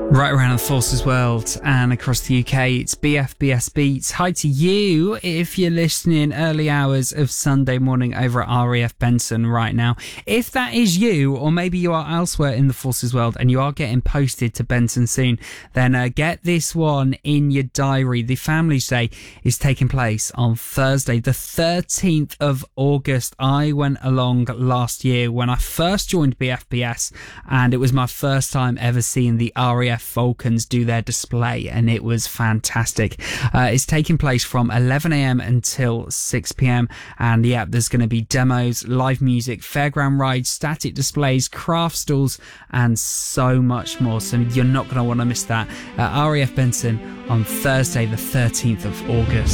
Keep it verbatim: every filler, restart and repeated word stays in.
Right around the Forces world and across the U K, it's B F B S Beats. Hi to you if you're listening early hours of Sunday morning over at R A F Benson right now. If that is you, or maybe you are elsewhere in the Forces world and you are getting posted to Benson soon, then uh, get this one in your diary. The Family's Day is taking place on Thursday, the thirteenth of August. I went along last year when I first joined B F B S, and it was my first time ever seeing the R A F Falcons do their display, and it was fantastic. Uh, it's taking place from eleven a.m. until six p.m. and yeah, there's going to be demos, live music, fairground rides, static displays, craft stalls, and so much more. So you're not going to want to miss that at R A F Benson on Thursday, the thirteenth of August.